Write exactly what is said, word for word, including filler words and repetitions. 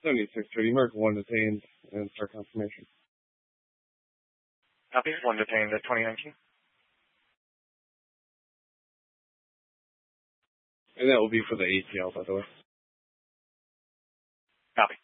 seventy-six thirty, Merc one detained, and start confirmation. Copy, one detained at twenty nineteen. And that will be for the A T L, by the way. Copy.